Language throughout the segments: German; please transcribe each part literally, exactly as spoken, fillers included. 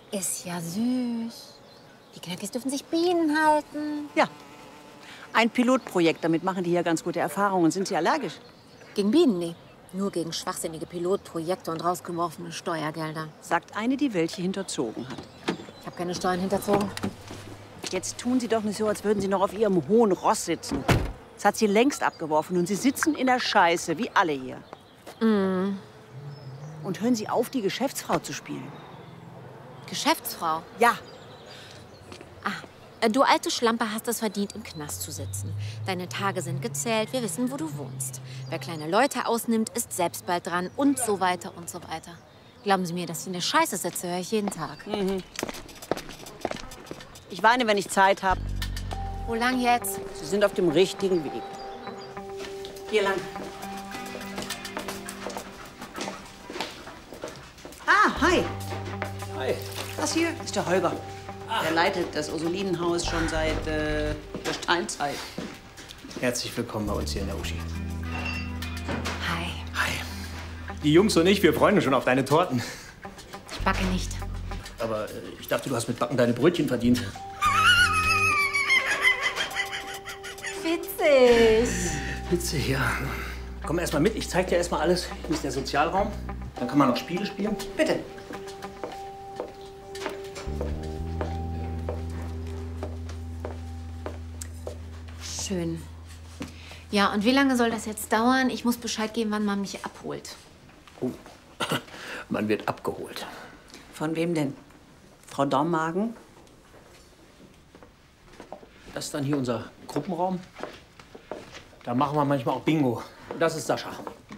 Ist ja süß. Die Knackis dürfen sich Bienen halten. Ja, ein Pilotprojekt. Damit machen die hier ganz gute Erfahrungen. Sind Sie allergisch? Gegen Bienen? Nee. Nur gegen schwachsinnige Pilotprojekte und rausgeworfene Steuergelder. Sagt eine, die welche hinterzogen hat. Ich habe keine Steuern hinterzogen. Jetzt tun Sie doch nicht so, als würden Sie noch auf Ihrem hohen Ross sitzen. Das hat Sie längst abgeworfen und Sie sitzen in der Scheiße, wie alle hier. Mm. Und hören Sie auf, die Geschäftsfrau zu spielen. Geschäftsfrau? Ja. Ah, du alte Schlampe hast es verdient, im Knast zu sitzen. Deine Tage sind gezählt, wir wissen, wo du wohnst. Wer kleine Leute ausnimmt, ist selbst bald dran und so weiter und so weiter. Glauben Sie mir, dass ich in der Scheiße sitze, höre ich jeden Tag. Mhm. Ich weine, wenn ich Zeit habe. Wo lang jetzt? Sie sind auf dem richtigen Weg. Hier lang. Ah, hi. Hi. Das hier ist der Holger. Ah. Der leitet das Ursulinenhaus schon seit äh, der Steinzeit. Herzlich willkommen bei uns hier in der Uschi. Hi. Hi. Die Jungs und ich, wir freuen uns schon auf deine Torten. Ich backe nicht. Aber äh, ich dachte, du hast mit Backen deine Brötchen verdient. Witzig. Witzig, ja. Komm erst mal mit, ich zeig dir erst mal alles. Hier ist der Sozialraum. Dann kann man noch Spiele spielen. Bitte. Schön. Ja, und wie lange soll das jetzt dauern? Ich muss Bescheid geben, wann man mich abholt. Oh, man wird abgeholt. Von wem denn? Frau Dormagen? Das ist dann hier unser Gruppenraum. Da machen wir manchmal auch Bingo. Und das ist Sascha.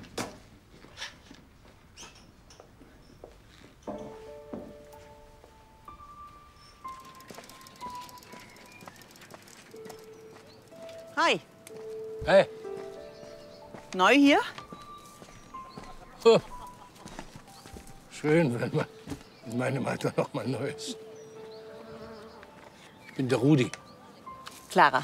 Hi. Hey. Neu hier? Oh. Schön, wenn man in meinem Alter noch mal neu ist. Ich bin der Rudi. Clara.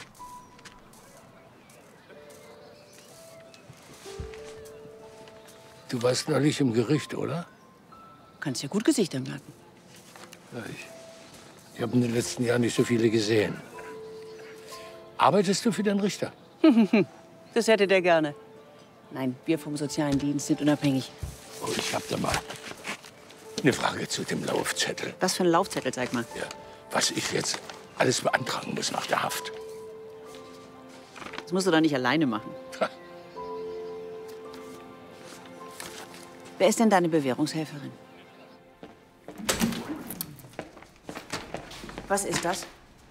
Du warst neulich im Gericht, oder? Du kannst ja gut Gesichter merken. Ja, ich ich habe in den letzten Jahren nicht so viele gesehen. Arbeitest du für den Richter? Das hätte der gerne. Nein, wir vom Sozialen Dienst sind unabhängig. Oh, ich habe da mal eine Frage zu dem Laufzettel. Was für ein Laufzettel, sag mal. Ja, was ich jetzt alles beantragen muss nach der Haft. Das musst du doch nicht alleine machen. Ha. Wer ist denn deine Bewährungshelferin? Was ist das?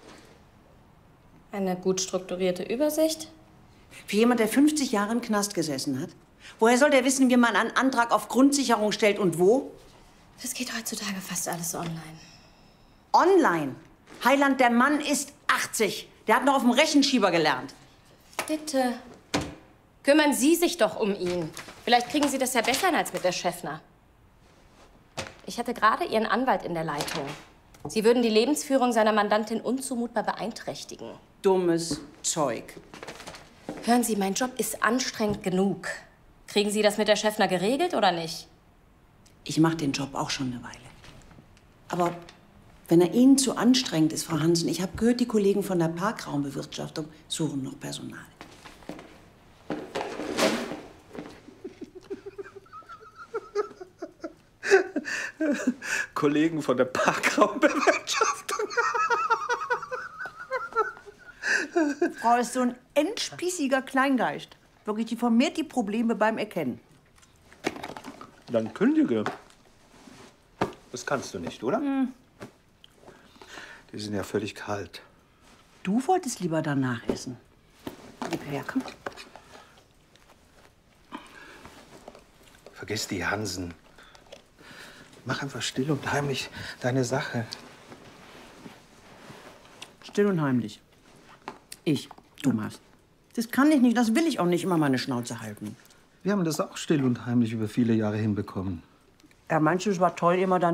Eine gut strukturierte Übersicht. Für jemand, der fünfzig Jahre im Knast gesessen hat? Woher soll der wissen, wie man einen Antrag auf Grundsicherung stellt und wo? Das geht heutzutage fast alles online. Online? Heiland, der Mann ist achtzig. Der hat noch auf dem Rechenschieber gelernt. Bitte. Kümmern Sie sich doch um ihn. Vielleicht kriegen Sie das ja besser als mit der Schäffner. Ich hatte gerade Ihren Anwalt in der Leitung. Sie würden die Lebensführung seiner Mandantin unzumutbar beeinträchtigen. Dummes Zeug. Hören Sie, mein Job ist anstrengend genug. Kriegen Sie das mit der Schäffner geregelt oder nicht? Ich mache den Job auch schon eine Weile. Aber wenn er Ihnen zu anstrengend ist, Frau Hansen, ich habe gehört, die Kollegen von der Parkraumbewirtschaftung suchen noch Personal. Kollegen von der Parkraumbewirtschaftung. Frau ist so ein endspießiger Kleingeist. Wirklich, die vermehrt die Probleme beim Erkennen. Dann kündige. Das kannst du nicht, oder? Hm. Die sind ja völlig kalt. Du wolltest lieber danach essen. Gib her, komm. Vergiss die Hansen. Mach einfach still und heimlich deine Sache. Still und heimlich. Ich, Thomas. Das kann ich nicht, das will ich auch nicht, immer meine Schnauze halten. Wir haben das auch still und heimlich über viele Jahre hinbekommen. Ja, manches war toll, immer dann